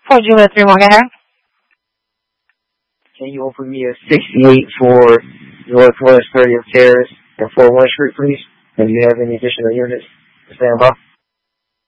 4 Juliet 3 1, go ahead. Can you open me a 68 for Northwest 30th Terrace and 41 Street, please? And do you have any additional units to stand by?